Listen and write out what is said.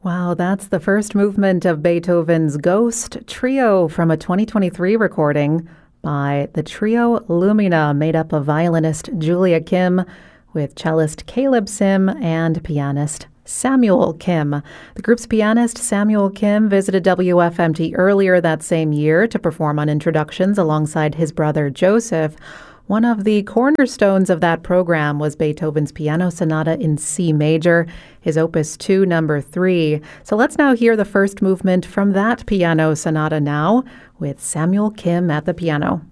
Wow, that's the first movement of Beethoven's Ghost Trio from a 2023 recording by the Trio Lumina, made up of violinist Julia Kim with cellist Caleb Sim and pianist Samuel Kim. The group's pianist, Samuel Kim, visited WFMT earlier that same year to perform on Introductions alongside his brother Joseph. One of the cornerstones of that program was Beethoven's Piano Sonata in C major, his Opus 2, number 3. So let's now hear the first movement from that piano sonata now with Samuel Kim at the piano.